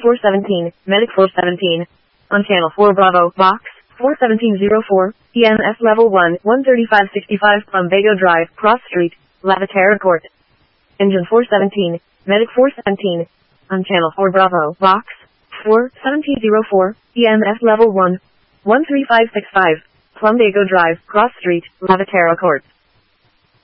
417, Medic 417. On Channel 4 Bravo, Box 41704, EMS Level 1, 13565 Plumbago Drive, Cross Street, Lavaterra Court. Engine 417, Medic 417. On Channel 4 Bravo, Box 41704, EMS Level 1, 13565, Plumbago Drive, Cross Street, Lavaterra Court.